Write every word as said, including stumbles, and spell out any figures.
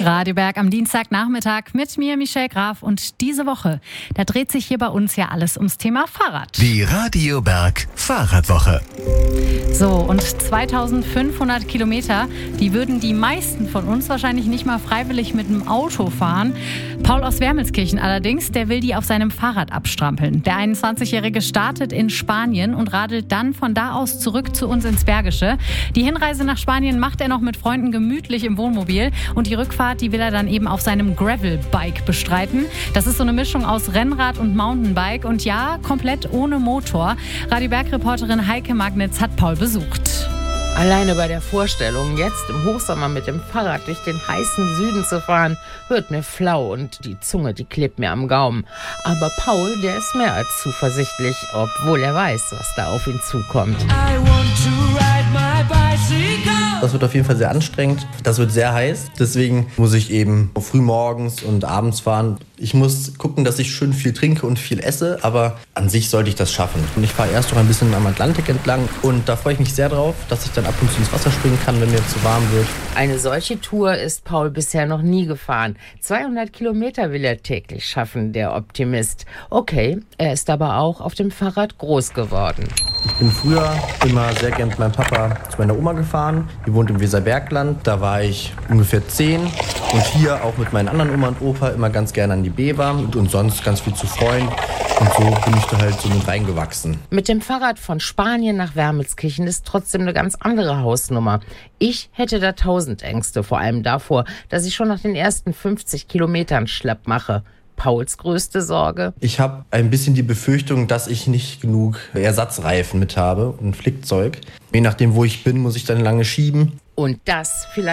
Radio Berg am Dienstagnachmittag mit mir, Michelle Graf. Und diese Woche, da dreht sich hier bei uns ja alles ums Thema Fahrrad. Die Radio Berg Fahrradwoche. So, und zweitausendfünfhundert Kilometer, die würden die meisten von uns wahrscheinlich nicht mal freiwillig mit dem Auto fahren. Paul aus Wermelskirchen allerdings, der will die auf seinem Fahrrad abstrampeln. Der einundzwanzigjährige startet in Spanien und radelt dann von da aus zurück zu uns ins Bergische. Die Hinreise nach Spanien macht er noch mit Freunden gemütlich im Wohnmobil und die Rückfahrt, die will er dann eben auf seinem Gravelbike bestreiten. Das ist so eine Mischung aus Rennrad und Mountainbike und ja, komplett ohne Motor. Radio Berg-Reporterin Heike Magnitz hat Paul besucht. Alleine bei der Vorstellung, jetzt im Hochsommer mit dem Fahrrad durch den heißen Süden zu fahren, wird mir flau und die Zunge, die klebt mir am Gaumen. Aber Paul, der ist mehr als zuversichtlich, obwohl er weiß, was da auf ihn zukommt. I want to ride my bicycle. Das wird auf jeden Fall sehr anstrengend. Das wird sehr heiß. Deswegen muss ich eben früh morgens und abends fahren. Ich muss gucken, dass ich schön viel trinke und viel esse, aber an sich sollte ich das schaffen. Und ich fahre erst noch ein bisschen am Atlantik entlang und da freue ich mich sehr drauf, dass ich dann ab und zu ins Wasser springen kann, wenn mir zu warm wird. Eine solche Tour ist Paul bisher noch nie gefahren. zweihundert Kilometer will er täglich schaffen, der Optimist. Okay, er ist aber auch auf dem Fahrrad groß geworden. Ich bin früher immer sehr gern mit meinem Papa zu meiner Oma gefahren. Die wohnt im Weserbergland. Da war ich ungefähr zehn. Und hier auch mit meinen anderen Oma und Opa immer ganz gerne an die Bever und sonst ganz viel zu Freunden. Und so bin ich da halt so mit reingewachsen. Mit dem Fahrrad von Spanien nach Wermelskirchen ist trotzdem eine ganz andere Hausnummer. Ich hätte da tausend Ängste, vor allem davor, dass ich schon nach den ersten fünfzig Kilometern Schlepp mache. Pauls größte Sorge? Ich habe ein bisschen die Befürchtung, dass ich nicht genug Ersatzreifen mit habe und Flickzeug. Je nachdem, wo ich bin, muss ich dann lange schieben. Und das vielleicht